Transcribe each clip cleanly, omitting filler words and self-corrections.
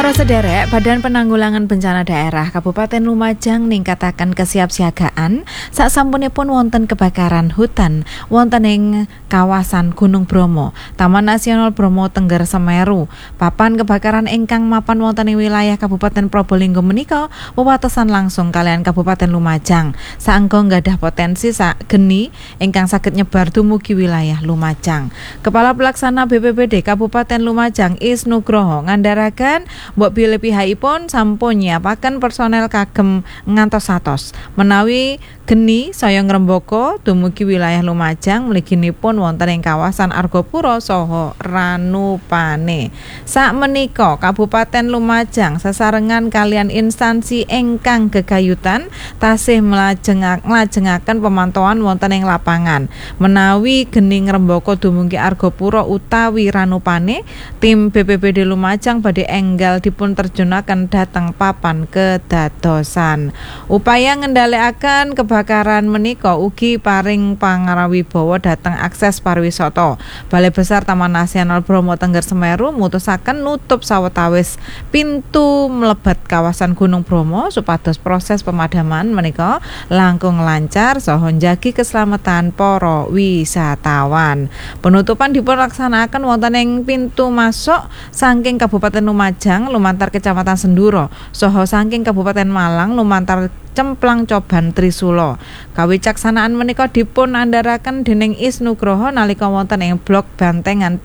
Para sederek, Badan Penanggulangan Bencana Daerah Kabupaten Lumajang ningkataken kesiapsiagaan sasampunipun wonten kebakaran hutan wonten ing kawasan Gunung Bromo, Taman Nasional Bromo Tengger Semeru. Papan kebakaran ingkang mapan wonten ing wilayah Kabupaten Probolinggo menika wewatesan langsung kalian Kabupaten Lumajang. Saengga nggadhah potensi geni ingkang saged nyebar dumugi wilayah Lumajang. Kepala Pelaksana BPBD Kabupaten Lumajang Is Nugroho ngandharaken mbok bilih pihakipun sampun nyiapaken personel kagem ngantos satos menawi geni saya ngrembaka dumugi wilayah Lumajang mliginipun wonten ing kawasan Argopuro saha Ranupane. Sakmenika Kabupaten Lumajang sesarengan kalian instansi ingkang gegayutan tasih nglajengaken pemantauan wonten ing lapangan. Menawi geni ngrembaka dumugi Argopuro utawi Ranupane, tim BPBD Lumajang badhe enggal dipun terjunaken dhateng papan kedadosan. Upaya ngendhalekaken kebakaran menika ugi paring pangrawibawa dhateng akses pariwisata. Balai Besar Taman Nasional Bromo Tengger Semeru mutusaken nutup sawetawis pintu mlebet kawasan Gunung Bromo supados proses pemadaman menika langkung lancar saha njagi keselamatan para wisatawan. Penutupan dipun laksanaken wonten ing pintu masuk saking Kabupaten Lumajang lumantar Kecamatan Senduro saha saking Kabupaten Malang lumantar Cemplang Coban Trisula. Kawicaksanaan menika dipun andharaken dening Is Nugroho nalika wonten ing blok bantengan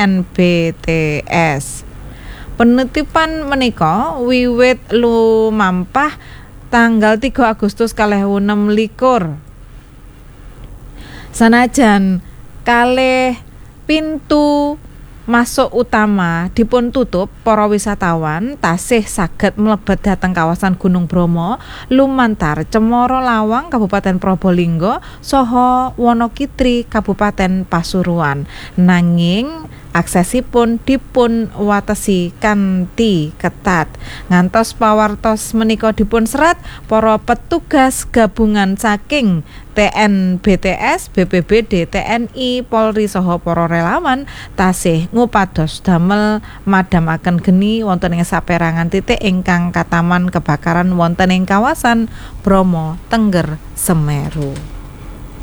TNBTS. Penutupan menika wiwit lumampah tanggal 3 Agustus 2026. Sanajan kalih pintu masuk utama dipun tutup, para wisatawan tasih saged mlebet dhateng kawasan Gunung Bromo lumantar Cemoro Lawang Kabupaten Probolinggo saha Wonokitri Kabupaten Pasuruan. Nanging aksesipun dipun watesi kanthi ketat. Ngantos pawartos menika dipun serat para petugas gabungan saking TNBTS, BPBD, TNI, Polri saha para relawan tasih ngupados damel madhamaken geni wonten ing saperangan titik ingkang kataman kebakaran wonten ing kawasan Bromo Tengger Semeru.